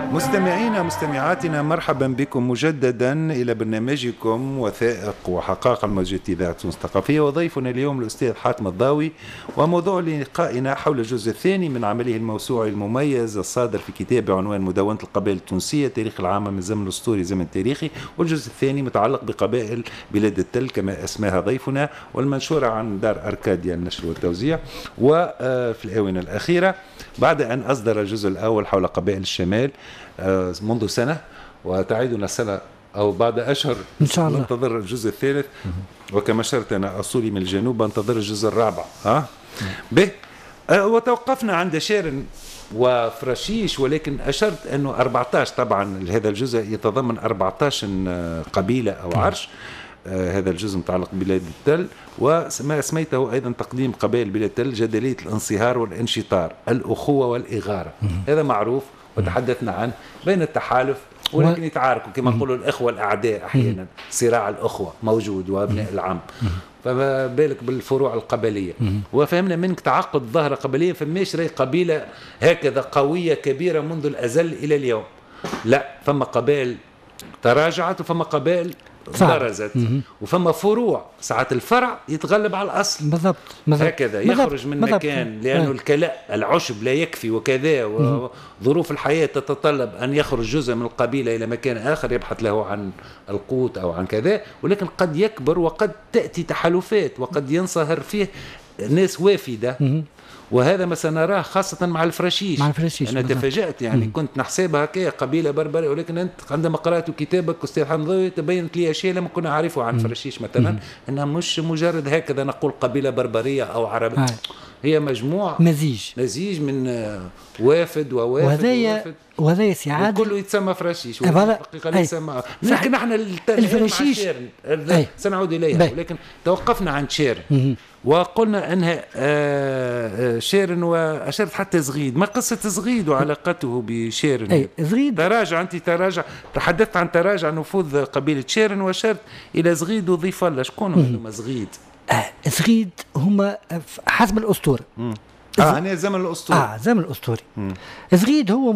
مستمعينا مستمعاتنا، مرحبا بكم مجددا إلى برنامجكم وثائق وحقائق الموجة إذاعة تونس الثقافية. وضيفنا اليوم الأستاذ حاتم الضاوي، وموضوع لقائنا حول الجزء الثاني من عمله الموسوعي المميز الصادر في كتاب بعنوان مدونة القبائل التونسية تاريخ العامة من زمن الأسطوري زمن تاريخي، والجزء الثاني متعلق بقبائل بلاد التل كما اسمها ضيفنا، والمنشورة عن دار أركاديا النشر والتوزيع. وفي الآونة الأخيرة بعد أن أصدر الجزء الأول حول قبائل الشمال منذ سنة، وتعيدنا السنة أو بعد أشهر إن شاء الله ننتظر الجزء الثالث، وكما شرت أنا أصولي من الجنوب أنتظر الجزء الرابع. به وتوقفنا عند شيرن وفرشيش، ولكن أشرت أنه 14 طبعا هذا الجزء يتضمن 14 قبيلة أو عرش. هذا الجزء متعلق ببلاد التل، وما اسميته أيضا تقديم قبائل بلاد التل جدلية الانصهار والانشطار، الأخوة والإغارة. هذا معروف وتحدثنا عنه بين التحالف، ولكن يتعاركوا كما نقولوا الإخوة الأعداء أحيانا، صراع الأخوة موجود وابناء العم، فما بالك بالفروع القبلية. وفهمنا منك تعقد ظاهرة قبلية، فماش رأي قبيلة هكذا قوية كبيرة منذ الأزل إلى اليوم، لا، فما قبائل تراجعت وفما قبائل برزت، وفما فروع ساعات الفرع يتغلب على الأصل. بالضبط. هكذا يخرج من مكان لأنه الكلاء العشب لا يكفي وكذا، وظروف الحياة تتطلب أن يخرج جزء من القبيلة إلى مكان آخر يبحث له عن القوت أو عن كذا، ولكن قد يكبر وقد تأتي تحالفات وقد ينصهر فيه ناس وافدة. وهذا ما سنراه خاصة مع الفراشيش. أنا تفاجأت يعني كنت نحسبها هكذا قبيلة بربرية، ولكن أنت عندما قرأت كتابك أستاذ حمضاوي تبينت لي أشياء لم كنا أعرفها عن الفراشيش مثلا، أنها مش مجرد هكذا نقول قبيلة بربرية أو عربية، هي مجموعة مزيج من وافد ووافد وهذا سعادة كله يتسمى فراشيش، والحقيقة يتسمى، لكن احنا الفراشيش سنعود إليها، ولكن توقفنا عن شيرن وقلنا أنها شيرن، وأشرت حتى زغيد. ما قصة زغيد وعلاقته بشيرن؟ زغيد تراجع، أنت تحدثت عن تراجع نفوذ قبيلة شيرن، وأشرت إلى زغيد وضيف الله. شكون هم زغيد؟ زغيد هم حسب الأسطورة. أنا زمن الأسطوري. زمن الأسطوري. زغيد هو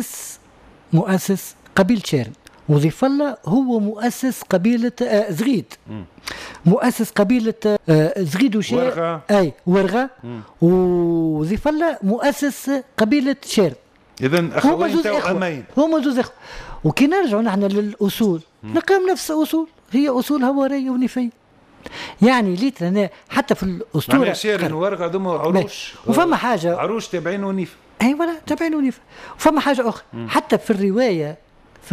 مؤسس قبيلة شيرن، وضيف الله هو مؤسس قبيلة زغيد، مؤسس قبيلة زغيد وشير ورغة، وضيف الله مؤسس قبيلة شيرن. إذن أخوين توأمين، هم زوز إخوة. وكي نرجع نحن للأصول نقام نفس الأصول، هي أصول هوارية ونفية. يعني ليت لنا حتى في الأسطورة شيرن ورغة ذم عروش، وفما حاجة عروش تابعين ونيف، ولا تابعين ونيف. وفما حاجة أخرى حتى في الرواية في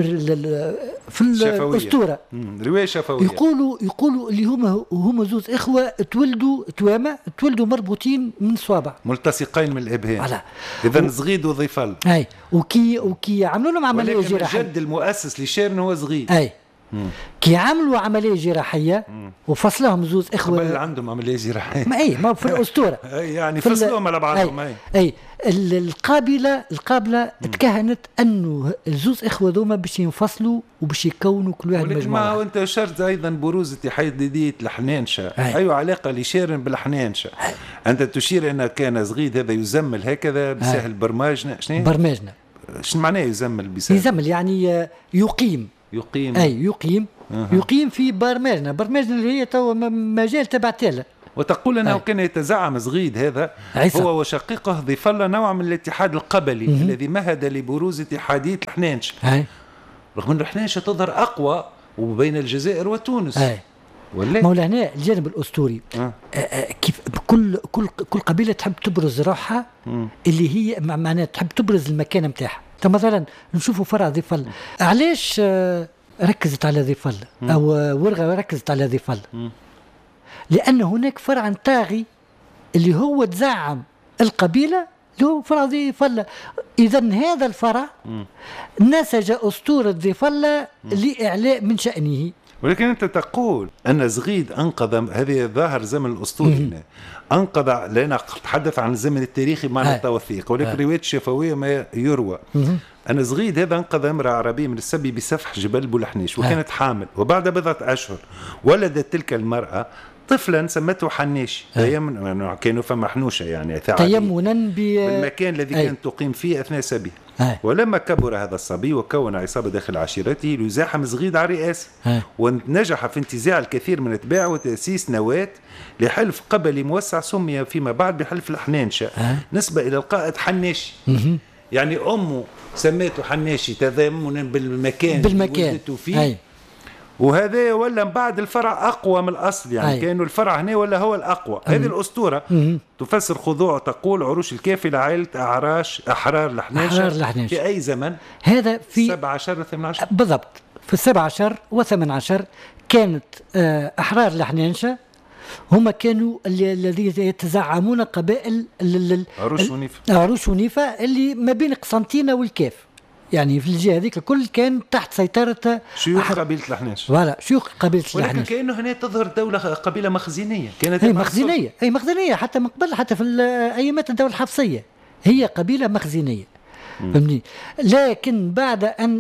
الأسطورة، رواية شفوية، يقولوا اللي هم زوز إخوة تولدوا مربوطين من صوابع ملتصقين من الإبهام. إذن زغيد وضيف الله. وكي عملوا لهم عملية جراحية، الجد المؤسس لشيرن هو زغيد. كي عملوا عملية جراحية وفصلهم زوز إخوة. قبل عندهم عملية جراحية. ما في الأسطورة. يعني فصلهم على بعضهم. القابلة تكهنت أنه الزوز إخوة ذوما باش ينفصلوا وباش يكونوا كل واحد مجموعة. ما أنت شرط أيضا بروز اتحادية الحنانشة. أي علاقة لشيرن بالحنانشة؟ أنت تشير أن كان زغيد هذا يزمل هكذا بسهل برمجنا. برمجنا شنو معناه يزمل بسهل؟ يزمل يعني يقيم في برمجنا اللي هي تو مجال تبع تالا. وتقول أنه كان يتزعم زغيد هذا هو وشقيقه ضيف الله نوع من الاتحاد القبلي الذي مهد لبروز اتحادية الحنانشة، رغم أن الحنانشة تظهر أقوى وبين الجزائر وتونس. مولانا الجانب الأسطوري كيف كل قبيلة تحب تبرز روحها اللي هي معناها تحب تبرز المكان متاعها. مثلا نشوفوا فرع ضيف الله، علاش ركزت على ضيف الله أو ورغة ركزت على ضيف الله؟ لأن هناك فرع طاغي اللي هو تزعم القبيلة اللي هو فرع ضيف الله. إذن هذا الفرع نسج أسطورة ضيف الله لإعلاء من شأنه. ولكن أنت تقول أن زغيد أنقذ، هذه ظاهر زمن الأسطوري، أنقذ، لأن تحدث عن الزمن التاريخي معنى التوثيق، ولكن رواية شفوية ما يروى أن زغيد هذا أنقذ امرأة عربية من السبي بسفح جبل بولحنيش، وكانت حامل، وبعد بضعة أشهر ولدت تلك المرأة طفلا سمته حناشي كانوا فما حنوشة يعني تيمنا بالمكان الذي كانت تقيم فيه أثناء سبيه. ولما كبر هذا الصبي وكون عصابة داخل عشيرته ليزاحم زغيد على الرئاسة، ونجح في انتزاع الكثير من أتباعه وتأسيس نواة لحلف قبلي موسع سمي فيما بعد بحلف الحنانشة نسبة إلى القائد حناشي. يعني أمه سميته حناشي تضامنا بالمكان اللي ولدته فيه. وهذا ولا بعد الفرع أقوى من الأصل يعني كانوا الفرع هنا ولا هو الأقوى. هذه الأسطورة تفسر خضوع تقول عروش الكافي لعائلة أحرار الحنانشة في أي زمن؟ هذا في 17 18 بالضبط، في 17 و18 كانت أحرار الحنانشة هم كانوا الذين يتزعمون قبائل عروش ونيفة اللي ما بين قسنطينة والكاف، يعني في الجهة هذيك الكل كان تحت سيطرة شيوخ قبيلة الحناش. ولا شيوخ قبيلة الحناش. ولكن كأنه هنا تظهر دولة قبيلة مخزينية، كانت هي مخزينية حتى من قبل، حتى في أيامات الدولة الحفصية هي قبيلة مخزينية. فهمني. لكن بعد أن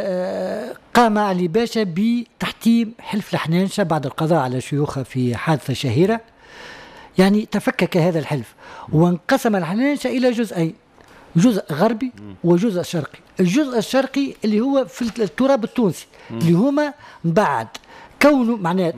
قام علي باشا بتحتيم حلف الحنانشة بعد القضاء على شيوخه في حادثة شهيرة، يعني تفكك هذا الحلف وانقسم الحنانشة إلى جزئين، جزء غربي وجزء شرقي. الجزء الشرقي اللي هو في التراب التونسي اللي هما بعد كونوا معناه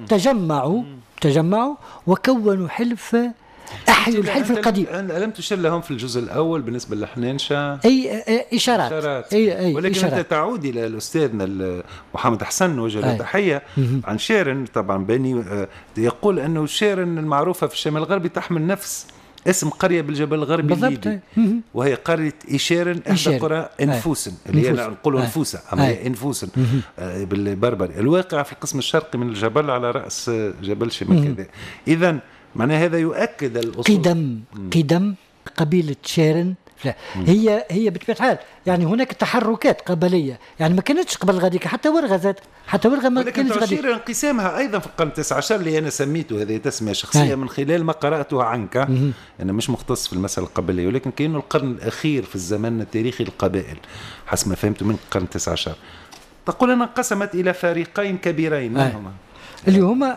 تجمعوا وكونوا حلف، أحيوا الحلف القديم. ألم تشير لهم في الجزء الأول بالنسبة للحنانشة أي إشارات. ولكن إشارات. أنت تعود إلى أستاذنا محمد حسن وجه له تحية عن شيرن طبعا بني يقول أنه شيرن المعروفة في الشمال الغربي تحمل نفس اسم قرية بالجبل الغربي الليبي، وهي قرية إيشيرن إحدى قرى إنفوسن اللي هي نقولوا أنفوسة أما هي إنفوسن بالبربري الواقع في القسم الشرقي من الجبل على رأس جبل شمال كذا. إذن معنى هذا يؤكد الأصول قدم قبيلة شيرن. لا هي بطبيعة الحال يعني هناك تحركات قبلية، يعني ما كانتش قبل غاديك حتى ورغة ما كانتش غاديك. لكن انقسامها أيضا في القرن 19 اللي أنا سميته هذه تسمية شخصية من خلال ما قرأته عنك. أنا مش مختص في المسألة القبلية، ولكن كأنه القرن الأخير في الزمن التاريخي القبائل حسب ما فهمت من القرن 19 تقول أنها انقسمت إلى فريقين كبيرين منهما اللي هما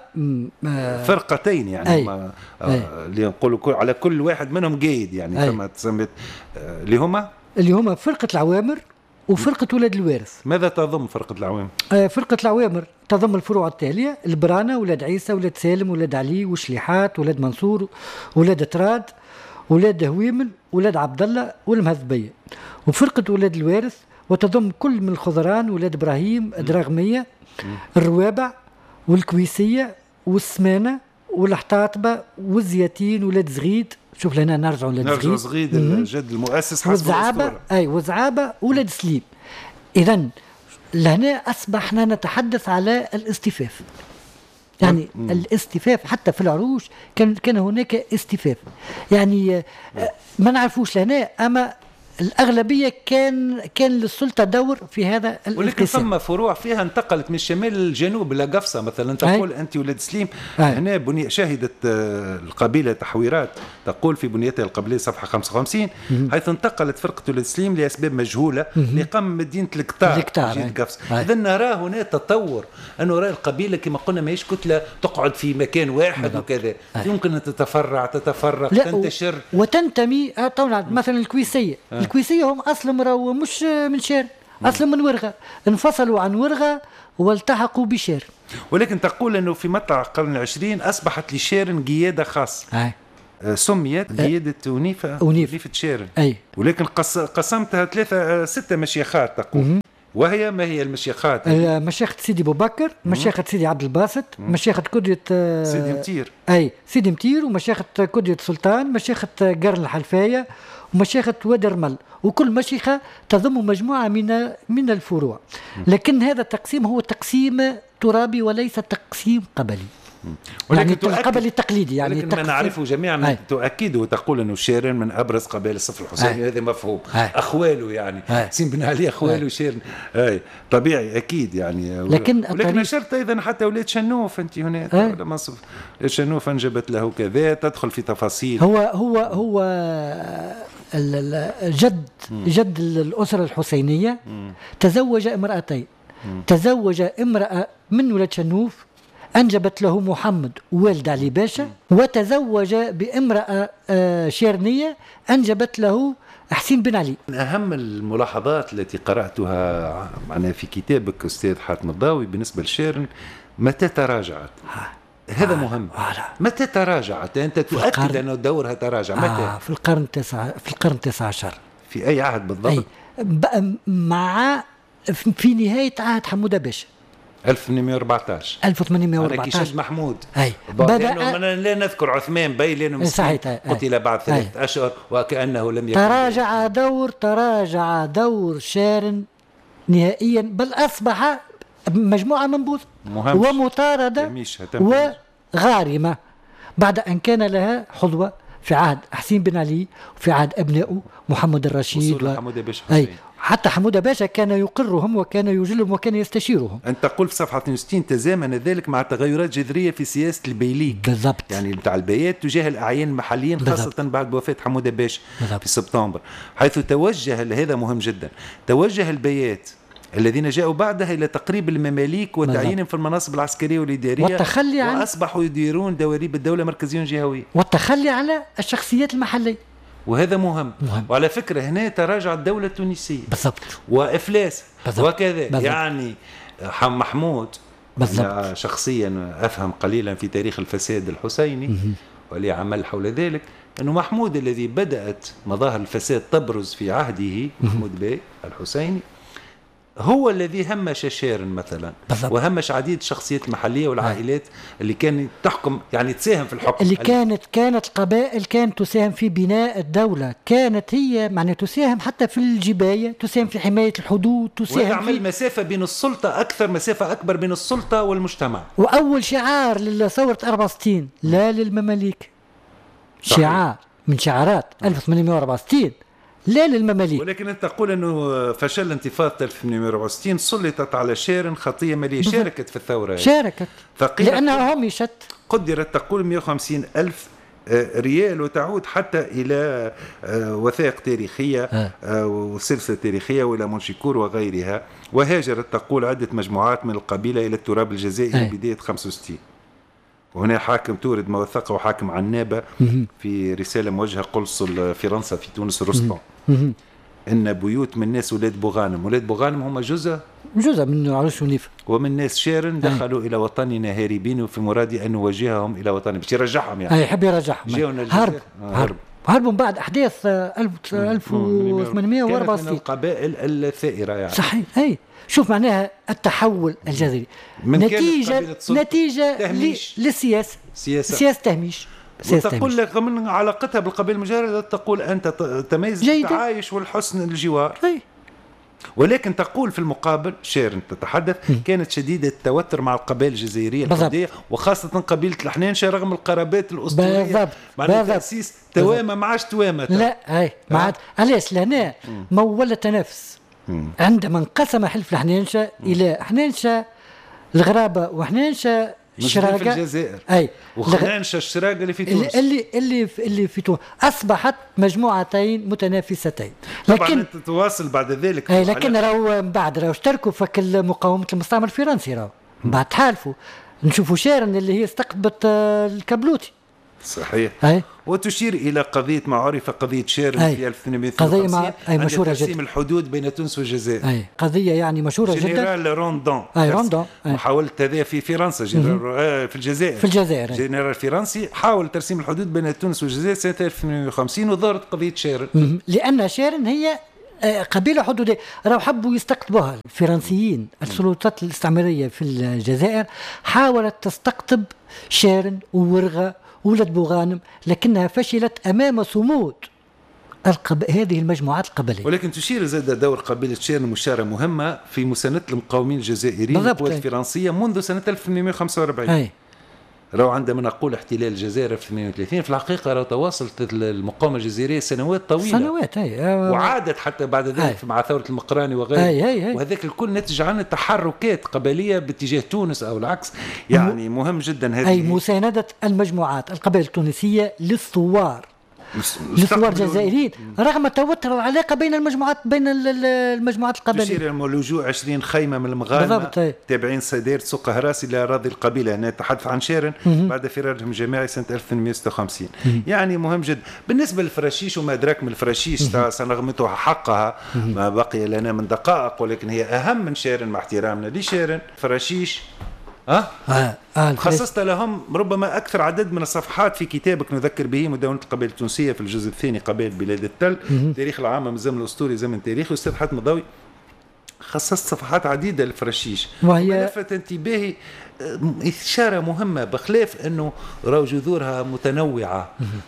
فرقتين يعني اللي يقولوا على كل واحد منهم قايد يعني كما تسميت اللي هما فرقة العوامر وفرقة ولاد الوارث. ماذا تضم فرقة العوامر؟ فرقة العوامر تضم الفروع التالية: البرانة، ولاد عيسى، ولاد سالم، ولاد علي، وشليحات، ولاد منصور، ولاد تراد، ولاد هويمل، ولاد عبد الله، والمهذبية. وفرقة ولاد الوارث وتضم كل من الخضران، ولاد إبراهيم، الدراغمية، الروابع، والكويسية، والسمانة، والحطاطبة، والزياتين، ولاد زغيد. شوف لنا نرجع زغيد الجد المؤسس حسب الأسطورة. وزعابة، ولاد سليم. إذن لهنا أصبحنا نتحدث على الاستفاف، يعني الاستفاف حتى في العروش كان هناك استفاف، يعني ما نعرفوش لهنا، أما الأغلبية كان للسلطة دور في هذا الانقسام. ولكن ثم فروع فيها انتقلت من الشمال للجنوب إلى قفصة مثلا. تقول أنت ولاد سليم هنا شهدت القبيلة تحويرات، تقول في بنيتها القبلية صفحة 55 حيث انتقلت فرقة ولاد سليم لأسباب مجهولة لقم مدينة القطار جهة قفصة. إذا نرى هنا تطور، أنه نرى القبيلة كما قلنا ماهيش كتلة تقعد في مكان واحد وكذا، يمكن أن تتفرق تنتشر وتنتمي. طبعا مثلا الكويسية هم أصلهم راهو مش من شير، أصلهم من ورغة، انفصلوا عن ورغة والتحقوا بشير. ولكن تقول أنه في مطلع القرن العشرين أصبحت لشيرن قيادة خاصة سميت قيادة ونيفة شيرن. ولكن قسمتها 6 مشيخات تقول. وهي ما هي المشيخات؟ مشيخة سيدي أبو بكر، مشيخة سيدي عبد الباسط، مشيخة كدية سيدي متير، ومشيخة كدية سلطان، مشيخة قرن الحلفاية، ومشيخة ودرمل. وكل مشيخة تضم مجموعة من الفروع، لكن هذا التقسيم هو تقسيم ترابي وليس تقسيم قبلي. يعني القبلي التقليدي، يعني ولكن ما نعرفه جميعا تؤكد وتقول أنه شيرن من أبرز قبائل الصف الحسيني. هذا مفهوم. أخواله يعني سين بن علي أخواله شيرن طبيعي أكيد يعني. ولكن أشرت أيضا حتى ولاد شنوف أنت هنا مصر شنوف أنجبت له كذا، تدخل في تفاصيل. هو جد الأسرة الحسينية تزوج امرأتين. تزوج امرأة من ولاد شنوف أنجبت له محمد والد علي باشا، وتزوج بامرأة شيرنية أنجبت له حسين بن علي. من أهم الملاحظات التي قرأتها معناها في كتابك أستاذ حاتم الضاوي بالنسبة لشيرن، متى تراجعت؟ هذا مهم. متى تراجعت؟ أنت تؤكد أن دورها تراجع متى؟ في القرن التاسع عشر. في أي عهد بالضبط؟ مع في نهاية عهد حمودة باشا 1814. 1814 كيشاج محمود. بدأ لا نذكر عثمان بي لأنه قتل بعد 3 أشهر وكأنه لم يكن. تراجع دور شيرن نهائيا، بل أصبح مجموعة منبوذة ومطاردة وغارمة بعد أن كان لها حظوة في عهد حسين بن علي وفي عهد أبنائه محمد الرشيد حتى حمودة باشا كان يقرهم وكان يجلهم وكان يستشيرهم. أنت تقول في صفحة 62 تزامن ذلك مع تغيرات جذرية في سياسة البيليك بالضبط، يعني بتاع البيات تجاه الأعيان المحليين خاصة بعد وفاة حمودة باشا في سبتمبر، حيث توجه، هذا مهم جدا، توجه البيات الذين جاءوا بعدها إلى تقريب المماليك وتعيينهم في المناصب العسكرية والإدارية، والتخلي وأصبحوا يديرون دواليب الدولة مركزيا وجهوية، والتخلي على الشخصيات المحلية، وهذا مهم. وعلى فكرة هنا تراجع الدولة التونسية بالضبط وإفلاس وكذا بالزبط. يعني محمود بالضبط. شخصيا أفهم قليلا في تاريخ الفساد الحسيني ولي عمل حول ذلك، أنه محمود الذي بدأت مظاهر الفساد تبرز في عهده محمود بي الحسيني هو الذي همش شيرن مثلا بالضبط. وهمش عديد الشخصيات المحلية والعائلات اللي كانت تحكم يعني تساهم في الحكم، اللي كانت قبائل كانت تساهم في بناء الدولة، كانت هي معناها تساهم حتى في الجباية، تساهم في حماية الحدود، تساهم وتعمل مسافة بين السلطة مسافة أكبر بين السلطة والمجتمع. وأول شعار لثورة 64 لا للمماليك، شعار من شعارات 1864 لا للمماليك. ولكن أنت تقول أنه فشل انتفاضة 1864 سلطت على شيرن خطية مالية. شاركت في الثورة، شاركت لأنها همشت، قدرت تقول 150 ألف ريال، وتعود حتى إلى وثائق تاريخية وسلسلة تاريخية وإلى مونشيكور وغيرها. وهاجرت تقول عدة مجموعات من القبيلة إلى التراب الجزائري بداية 65. وهنا حاكم تورد موثقة وحاكم عنابة في رسالة موجهة قنصل فرنسا في تونس رستم إن بيوت من ناس ولاد بوغانم هم جزء من عروش ونيف ومن ناس شيرن دخلوا إلى وطننا هاربين، وفي مرادي أن نوجههم إلى وطننا باش يرجعهم يعني يحب يرجعهم. هربوا بعد أحداث 1864 كانت من القبائل الثائرة يعني. صحيح. شوف معناها التحول الجذري نتيجة للسياسة، سياسة تهميش. وتقول لك من علاقتها بالقبائل المجاورة تقول أنت تميز التعايش والحسن الجوار. ولكن تقول في المقابل شيرن تتحدث كانت شديدة التوتر مع القبائل الجزائرية الحدودية وخاصة قبيلة الحنانشة رغم القرابات الأسطورية مع تأسيس توامة ما عادش توامة. لا ما عاد. علاش؟ لهنا مولة تنافس. عندما انقسم حلف الحنانشة إلى حنانشة الغرابة وحنانشة الشراقة في الجزائر وحنانشة الشراقة اللي في تونس اللي في تونس أصبحت مجموعتين متنافستين. لكن تتواصل بعد ذلك لكن بعد اشتركوا في مقاومة المستعمر الفرنسي بعد تحالفوا. نشوفوا شيرن اللي هي استقطبت الكبلوتي. صحيح. وتشير إلى قضية ما عرف قضية شيرن في 1852 قضية مشهورة جدا، تقسيم الحدود بين تونس والجزائر. قضية يعني مشهورة جدا. جنرال روندون محاولة هذا في فرنسا في الجزائر جنرال فرنسي حاول ترسيم الحدود بين تونس والجزائر سنة 1850 وظهرت قضية شيرن لأن شيرن هي قبيلة حدودية راهو حبوا يستقطبوها. الفرنسيين السلطات الاستعمارية في الجزائر حاولت تستقطب شيرن وورغة ولد بوغانم لكنها فشلت أمام صمود هذه المجموعات القبلية. ولكن تشير زاد دور قبيلة شيرن مشارة مهمة في مساندة المقاومين الجزائريين والقوات الفرنسية منذ سنة 1845. لو عندما نقول احتلال الجزائر في 38 في الحقيقة لو تواصلت المقاومة الجزائرية سنوات طويلة وعادت حتى بعد ذلك مع ثورة المقراني وغيره وهذاك الكل نتج عنه تحركات قبلية باتجاه تونس أو العكس يعني مهم جدا هذه مساندة المجموعات القبائل التونسية للثوار للثوار الجزائريين رغم توتر العلاقة بين المجموعات القبلية. تشير اللجوء 20 خيمة من المغانمة تابعين سدير سوق هراس إلى أراضي القبيلة. هنا نتحدث عن شيرن بعد فرارهم الجماعي سنة 1856. يعني مهم جدا. بالنسبة للفراشيش وما أدراك من الفراشيش سنغمتها حقها ما بقي لنا من دقائق، ولكن هي أهم من شيرن مع احترامنا لشيرن. فراشيش خصصت لهم ربما أكثر عدد من الصفحات في كتابك نذكر به مدونة القبائل التونسية في الجزء الثاني قبائل بلاد التل تاريخ العامة من الزمن الأسطوري زمن تاريخي. أستاذ حاتم الضوي خصصت صفحات عديدة للفراشيش وهي لفت انتباهي إشارة مهمة بخلاف أنه راو جذورها متنوعة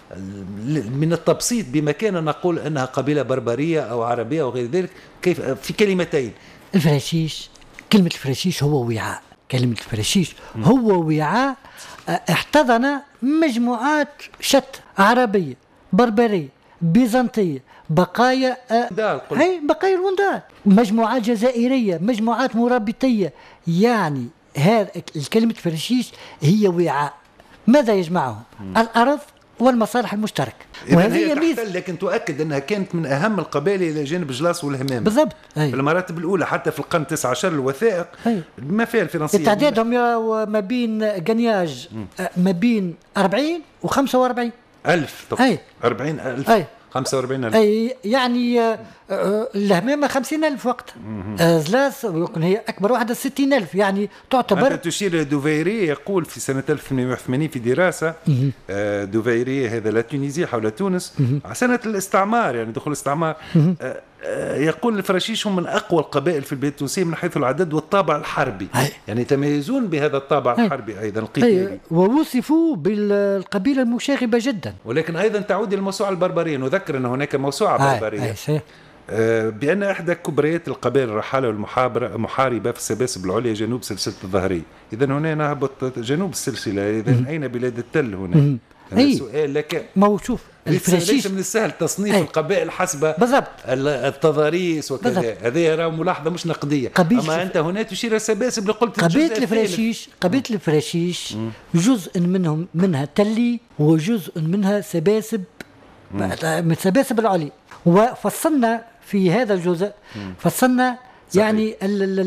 من التبسيط بمكان نقول أنها قبيلة بربرية أو عربية أو غير ذلك. كيف في كلمتين الفراشيش، كلمة الفراشيش هو وعاء. كلمة الفراشيش هو وعاء احتضن مجموعات شتى، عربية، بربرية، بيزنطية، بقايا بقايا الوندال، مجموعات جزائرية، مجموعات مرابطية. يعني هذا الكلمة فراشيش هي وعاء. ماذا يجمعهم؟ الأرض والمصالح المشتركة. وهذه ميزة، لكن تؤكد أنها كانت من أهم القبائل إلى جانب جلاس والهمام بالضبط في المراتب الأولى حتى في القرن 19 الوثائق ما فيها الفرنسية تعدادهم ما بين قنياج ما بين 40 و45 ألف 40,000 45,000 يعني الهمامة 50,000 وقت زلاس يكون هي أكبر واحدة 60,000. يعني تعتبر أنت تشير دوفيري يقول في سنة 1880 في دراسة دوفيري هذا لا تونسي حول تونس سنة الاستعمار يعني دخول الاستعمار يقول الفراشيش هم من أقوى القبائل في البلاد التونسية من حيث العدد والطابع الحربي. يعني يتميزون بهذا الطابع الحربي أيضا القتالي ووصفوا بالقبيلة المشاغبة جدا. ولكن أيضا تعود إلى الموسوعة البربرية. نذكر أن هناك موسوعة بربرية بأن إحدى كبريات القبائل الرحالة والمحاربة في السباسب العليا جنوب سلسلة الظهرية. إذن هنا نهبط جنوب السلسلة. إذن أين بلاد التل هنا؟ سؤال لك. ما شوف ليس من السهل تصنيف القبائل حسب التضاريس وكذا. هذه راه ملاحظة مش نقدية. أما أنت هنا تشير السباسب اللي قلت قبيلة الفراشيش جزء منها تلي وجزء منها سباسب من سباسب العليا. وفصلنا في هذا الجزء فصلنا يعني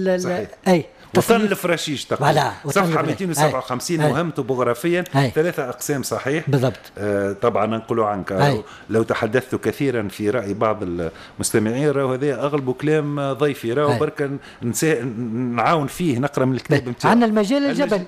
وصل الفراشيش تقريبا صفحة 257 مهم توبوغرافيا 3 أقسام صحيح بالضبط. طبعا ننقل عنك لو تحدثت كثيرا في رأي بعض المستمعين راهو هذا أغلب كلام ضيفي راهو بركة نعاون فيه نقرأ من الكتاب نتاعو. عندنا المجال الجبلي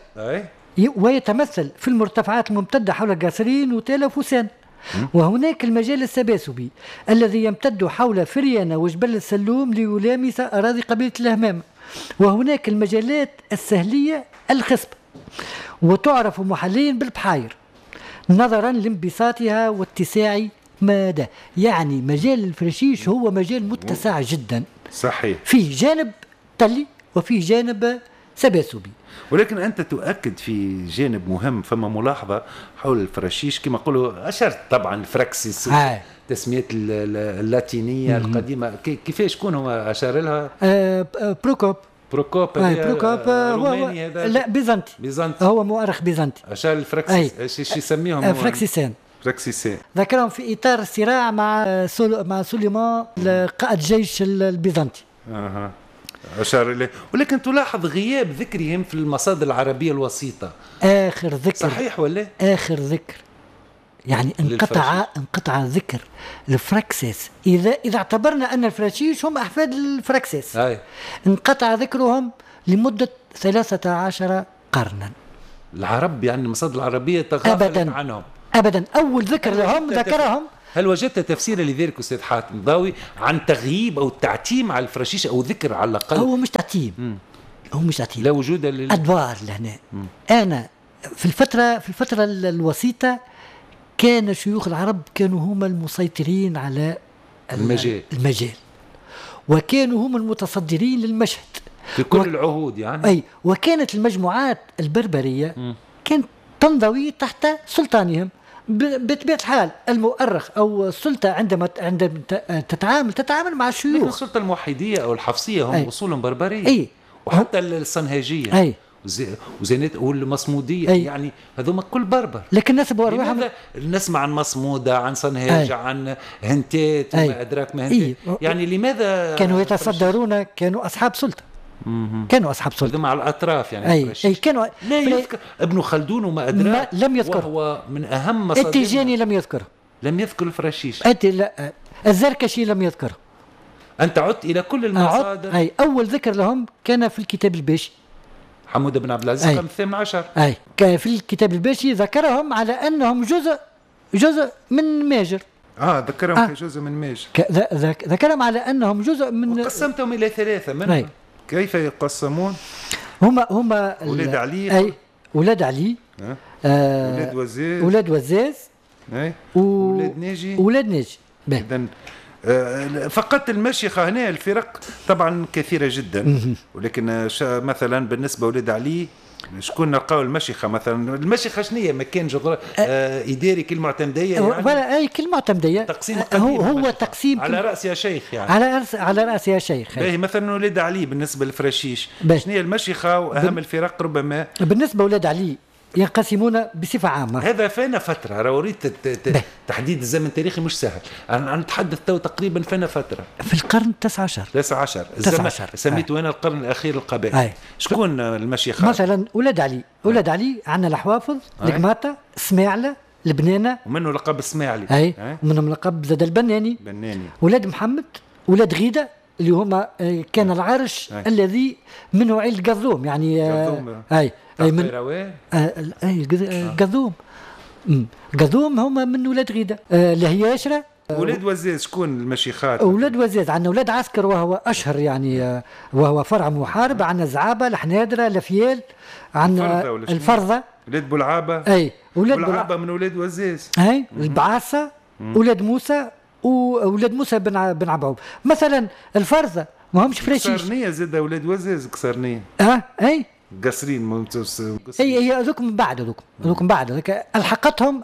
ويتمثل في المرتفعات الممتدة حول قاسرين وتالا وفوسان. وهناك المجال السباسبي الذي يمتد حول فريانة وجبل السلوم ليلامس أراضي قبيلة الهمام. وهناك المجالات السهلية الخصبة وتعرف محليا بالبحاير نظرا لانبساطها واتساع مدى. يعني مجال الفراشيش هو مجال متسع جدا صحيح. فيه جانب تلي وفيه جانب سباسبي. ولكن أنت تؤكد في جانب مهم فما ملاحظة حول الفراشيش كما قلوا أشرت طبعا الفراكسيس تسمية اللاتينية القديمة كيفاش شكون هو أشار لها؟ بروكوب هو لا بيزنطي هو مؤرخ بيزنطي أشار الفراكسيس ايش يسميهم فراكسيسان ذكرهم في إطار الصراع مع سليمان قائد جيش البيزنطي. أشار إليه. ولكن تلاحظ غياب ذكرهم في المصادر العربية الوسيطة. آخر ذكر صحيح ولا؟ آخر ذكر يعني انقطع ذكر الفراكسيس. إذا اعتبرنا أن الفراشيش هم أحفاد الفراكسيس انقطع ذكرهم لمدة 13 قرنا. العرب يعني المصادر العربية تغافلت عنهم أبدا. أول ذكر لهم ذكرهم. هل وجدت تفسير لذلك أستاذ حاتم الضوي عن تغييب أو تعتيم على الفراشيش أو ذكر على الأقل؟ هو مش تعتيم لا وجود أدوار لهنا. أنا في الفترة الوسيطة كان شيوخ العرب كانوا هم المسيطرين على المجال وكانوا هم المتصدرين للمشهد في كل العهود يعني. وكانت المجموعات البربرية كانت تنضوي تحت سلطانهم. بطبيعة الحال المؤرخ أو السلطة عندما تتعامل مع الشيوخ. السلطة الموحدية أو الحفصية هم أصولهم بربرية وحتى الصنهاجية وزينات والمصمودية يعني هذوما كل بربر. لكن نسبوا أرواحهم. نسمع عن مصمودة، عن صنهاج، عن هنتات وما أدراك ما هنتات. يعني لماذا كانوا يتصدرون؟ كانوا أصحاب سلطة. كانوا أصحاب سلطة مع الأطراف يعني. أي كانوا. لا يذكر ابن خلدون وما أدراك، لم يذكر، وهو من أهم مصادر. التيجاني لم يذكر، لم يذكر الفراشيش. لا، الزركشي لم يذكر. أنت عدت إلى كل المصادر. أي أول ذكر لهم كان في الكتاب الباشي، حمود بن عبد العزيز القرن 18. كان في الكتاب الباشي ذكرهم على أنهم جزء من ماجر. ذكرهم كجزء من ماجر. ذكرهم على أنهم جزء من. وقسمتهم إلى 3 منهم. كيف يقسمون؟ هما أولاد علي. أولاد علي. أولاد وزاز. أولاد ناجي. إذن فقط المشيخة هنا الفرق طبعا كثيرة جدا، ولكن مثلا بالنسبة أولاد علي شكون نلقاو المشيخة مثلا؟ المشيخة شنية؟ مكان إداري كالمعتمدية يعني؟ أي كالمعتمدية. تقسيم هو تقسيم على رأسها شيخ يعني. على رأسها شيخ. مثلا أولاد علي بالنسبة للفراشيش شنية المشيخة وأهم الفرق ربما؟ بالنسبة أولاد علي ينقسمون بصفة عامة. هذا فانا فترة أريد تحديد الزمن التاريخي مش سهل. أنا نتحدث تو تقريبا فانا فترة في القرن 19. سميته أنا القرن الأخير القبائل. شكون المشيخة؟ مثلا أولاد علي عندنا الحوافظ، القماطة، سماعلة، البنانة، ومنه لقب السماعلي. ومنهم لقب زاد البناني. أولاد محمد، أولاد غيدة اللي هما كان العرش الذي منه عيل قذوم يعني. قذوم. قذوم هما من ولاد غيدة. لهياشرة. ولاد وزاز شكون المشيخات؟ ولاد وزاز عندنا ولاد عسكر وهو أشهر يعني، وهو فرع محارب. عندنا زعابة، الحنادرة، لفيال، عندنا الفرضة، ولاد بلعابة. ولاد بلعابة من ولاد وزاز. البعاصة، ولاد موسى، وولاد موسى بن عبعوب. مثلا الفرضة ما همش فراشيش. قصرنية زاد ولاد وزاز قصرنية. قصرين هي هذوك من بعد الحقتهم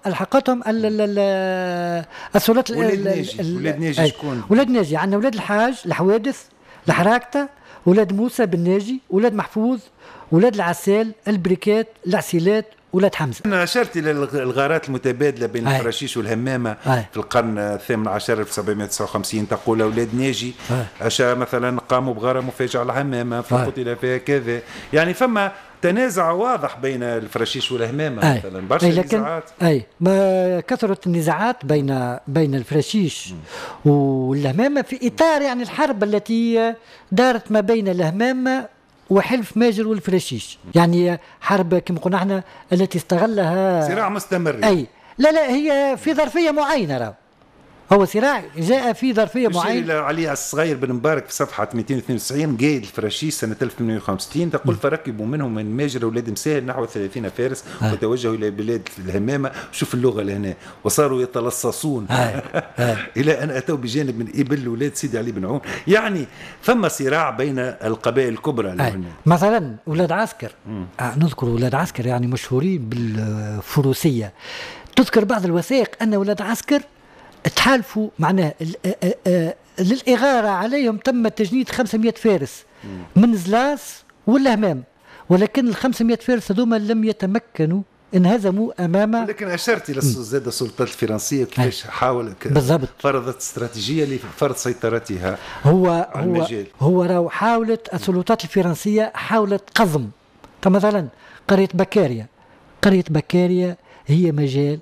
السلطات. ولاد ناجي شكون؟ ولاد ناجي عندنا ولاد الحاج، الحوادث، الحراكته، ولاد موسى بن ناجي، ولاد محفوظ، ولاد العسال، البريكات، العسيلات، ولاد حمزة. أنا أشرت إلى الغارات المتبادلة بين الفراشيش والهمامة في القرن 18 1759. تقول أولاد ناجي مثلا قاموا بغارة مفاجئة على الهمامة فقتل فيها كذا. يعني فما تنازع واضح بين الفراشيش والهمامة مثلا. برشا نزاعات. ما كثرت النزاعات بين الفراشيش والهمامة في إطار يعني الحرب التي دارت ما بين الهمامة وحلف ماجر والفراشيش. يعني حرب كما قلنا احنا التي استغلها صراع مستمر. لا هي في ظرفية معينة. هو صراع جاء في ظرفية معينة. علي الصغير بن مبارك في صفحة 292 قايد الفراشيش سنة 1865 تقول فركبوا منهم من ماجر ولاد مسهل نحو 30 فارس وتوجهوا إلى بلاد الهمامة. شوف اللغة لهنا وصاروا يتلصصون إلى أن أتوا بجانب من إبل ولاد سيدي علي بن عون. يعني ثم صراع بين القبائل الكبرى. مثلا ولاد عسكر نذكر ولاد عسكر يعني مشهورين بالفروسية. تذكر بعض الوثائق أن ولاد عسكر تحالفوا معناه للإغارة عليهم. تم تجنيد 500 فارس من زلاس والهمام، ولكن 500 فارس هذوما لم يتمكنوا، انهزموا أمام. لكن أشرت إلى زاد السلطات الفرنسية كيفاش بالضبط فرضت استراتيجية لفرض سيطرتها على المجال. هو حاولت السلطات الفرنسية قضم. مثلا قرية بكاريا هي مجال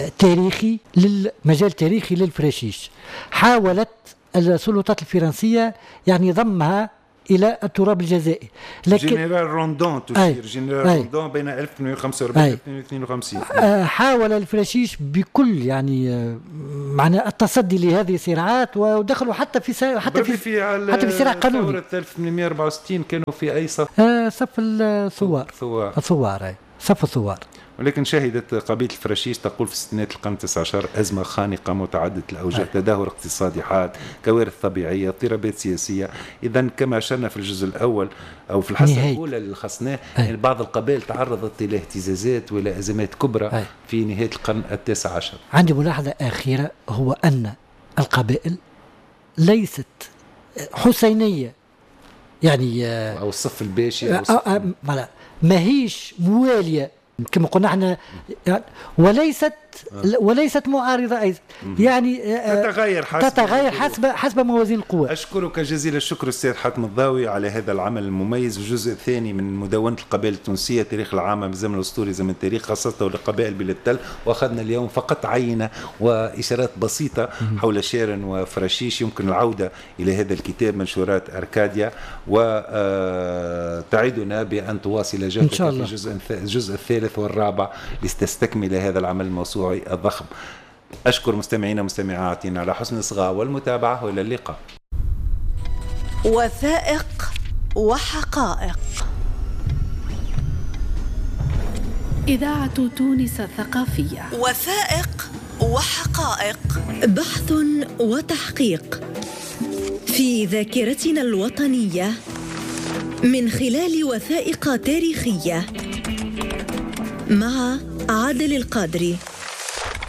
تاريخي للفراشيش. حاولت السلطات الفرنسية يعني ضمها إلى التراب الجزائي. لكن جنرال روندون روندون بين 1845 و 1852 حاول الفراشيش بكل يعني معنى التصدي لهذه الصراعات، ودخلوا حتى في صراع قانوني. ثورة 1864 كانوا في أي صف؟ صف الثوار. صف الثوار. ولكن شهدت قبيلة الفراشيش تقول في الستينات القرن 19 أزمة خانقة متعددة الأوجه، تدهور اقتصادي حاد، كوارث طبيعية، اضطرابات سياسية. إذا كما أشرنا في الجزء الأول أو في الحصة الأولى اللي خصناه يعني بعض القبائل تعرضت إلى اهتزازات وإلى أزمات كبرى في نهاية القرن 19. عندي ملاحظة أخيرة، هو أن القبائل ليست حسينية يعني أو الصف الباشي أو ماهيش موالية كما قلنا احنا، وليست معارضة أيضا، يعني تتغير حسب موازين القوى. أشكرك جزيل الشكر أستاذ حاتم الضاوي على هذا العمل المميز، الجزء الثاني من مدونة القبائل التونسية، تاريخ العامة من الزمن الأسطوري زمن التاريخ، خاصة لقبائل بلاد التل. وأخذنا اليوم فقط عينة وإشارات بسيطة حول شيرن وفراشيش. يمكن العودة إلى هذا الكتاب منشورات أركاديا، وتعدنا بأن تواصل جهدك في الجزء الثالث والرابع لتستكمل هذا العمل الموسوعي الضخم. أشكر مستمعينا ومستمعاتنا على حسن الإصغاء والمتابعة، وإلى اللقاء. وثائق وحقائق، إذاعة تونس الثقافية. وثائق وحقائق، بحث وتحقيق في ذاكرتنا الوطنية من خلال وثائق تاريخية، مع عادل القادري.